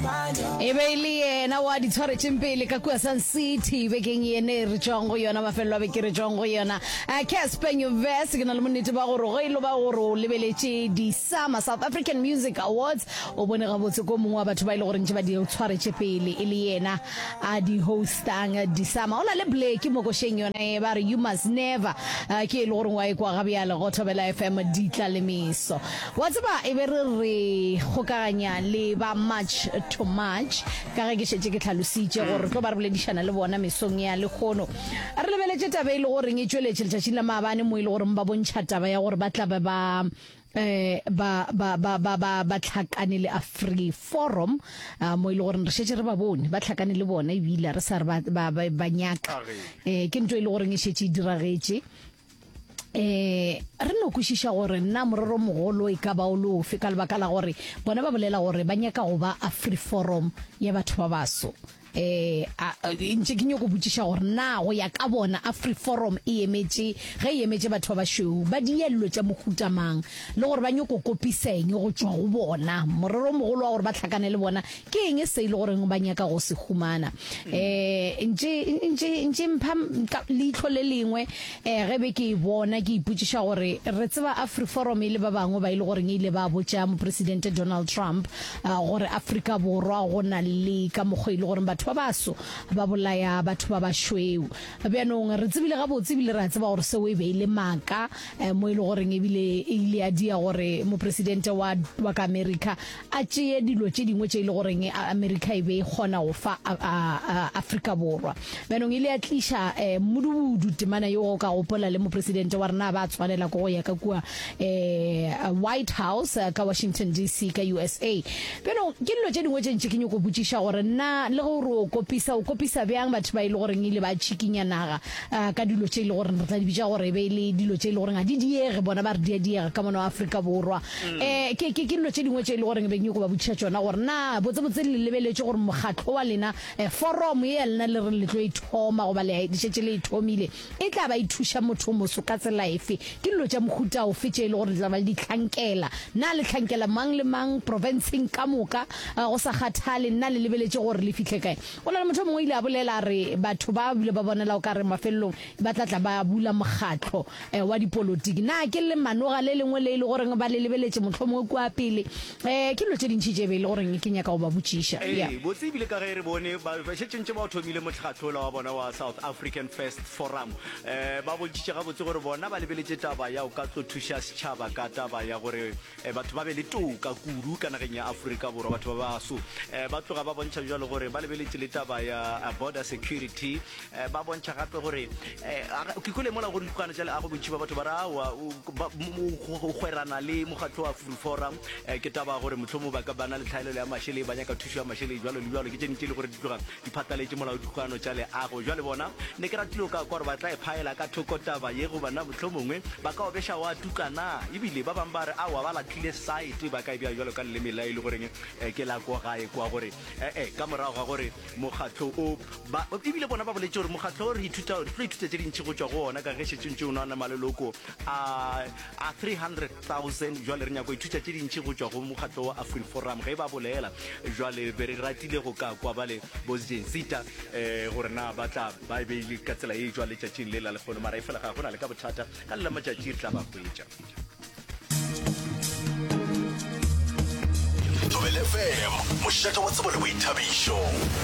Ebeli na wa di tshware tsempele ka kwa Sun City bekeng yene re tjongo yona mafelo be ke re tjongo yona Casper Nyuvesi ke na le monnete ba gore go ile ba gore lebeletse di Summer South African Music Awards o bone ga botse ko mongwe wa batho ba ile gore ntse ba di tshware tsepele ile yena a di hostang di Summer ona le Blake mo go sheng yona e ba re you must never ke ile gore wa e kwa ga bjala go thobela FM di tla le miso wa tseba e be re gokaganya le ba March to March ka ge ke shetse ke tlhalositse gore tlo ba re boledishana le bona mesong ya le khono re lebeletse taba ile gore nge tsweletse letšatši la maabane mo ile gore mba bontšha taba ya gore ba tla ba tlhakane le Afri Forum mo ile gore re shetse re ba bone ba tlhakane le bona e bile re sa re ba nyaka ke ntwe ile gore nge shetse diragetse re no kwishisha gore nna morero mogolo e ka ba o lofe ka lebaka la gore bona ba bolela gore ba nyaka go ba Afri Forum ya batho ba baso ntse ke nyoko botsisha gore na go ya ka bona Afri Forum e emetse batho ba shou ba diello tsa mohutamang le gore ba nyoko kopiseng go tswa go bona morero mogolo wa gore ba tlhakane le bona ke eng se ile gore ba nyaka go se humana ntse mpha litlo le lengwe ge be ke bona ke iputsisha gore re tseba Afri Forum ile ba bangwe ba ile gore ile ba botsa mo president Donald Trump gore Afrika borwa go na le ka mogwele gore ba baso ba bolaya batho ba bashweu bjanong re tsebile ga botse bile ra tseba gore se o e beile maka mo ile gore ebile ile a dia gore mo president wa ka America a tšee dilo tše dingwe tše ile gore America e be gona go fa Afrika borwa bjanong ile a tlisha modubudu temana yo ka gopola le mo president wa rena ba tshwanela go ya ka kwa White House ka Washington DC ka USA bjanong ke dilo tše dingwe tše ntše ke nyoko botsisha gore na le go o kopisa bjang batho ba ile gore ile ba chikinya naga ka dilo tše ile gore re tla di bitša gore be le dilo tše ile gore ga di diege bona ba re diega ka mona Afrika borwa ke dilo tše dingwe tše ile gore be nyoko ba botšiša tšona gore na botse le lebeletse gore mokgatlo wa lena forum ye lena le re le tlo ithoma go ba le ditšhetše le ithomile e tla ba ithuša motho moso ka tsela efe ke dilo tša mohuta o fetse ile gore tla ba di tlhankela na le tlhankela mang le mang provinceng ka moka go sa kgathale nna le lebeletse gore le fitlhe kae o na le motho mongwe ile a bolela re batho ba bile ba bonela o ka re mafellong ba tla ba bula mokgatlo wa dipolotiki na ke le manoga le lengwe le ile gore ba le lebeletse motho mongwe kwa pele ke lo tse dintšhi tše be ile gore ke nyaka go ba botsisha botse ebile ka ge re bone ba šetšentše ba o thomile mokgatlo wa bona wa South African First Forum ba bontšitše ga botse gore bona ba lebeletse taba ya o ka tlo thuša setšhaba ka taba ya gore batho ba be le toka kudu ka nageng ya Afrika borwa batho ba baso ba tloga ba bontšha jalo gore ba lebeletse le taba ya border security ba bontšha gape gore ke kole mola gore dikwana tša le a go bontši ba batho ba rawa go hwerana le mokgatlo wa Afri Forum ke taba gore motlhomo ba ka bana le tlhaelo ya mašele ba nyaka thušo ya mašele jalo le jalo ke tše ntše le gore di tloga di phatlaletše molao dikwana tša le ago jale bona ne ke ratile ka gore ba tla e phaela ka thoko taba ye go bana motlhomongwe ba ka obeša wa tukana ebile ba bangwe ba re awa ba latlhile site ba ka e bja jalo ka lelemela e le goreng ke la kwa gae kwa gore ka morago ga gore mokgatlo o ba ebile bona ba boletse gore mokgatlo o re ithuta tse dintšhi go tswa go ona ka ge šetšentše o na maleloko a 300,000 jwale re nyako ithuta tse dintšhi go tswa go mokgatlo wa Afri Forum ge ba bolela jwale be re ratile go ka kwa ba le bosjensita gore na ba tla ba beile ka tsela e jwale tšatšing le la lekgono mara e fela ga go na le ka bothata ka lela matšatši re tla ba hwetša Thobela FM mošate wa tsebo le boithabišo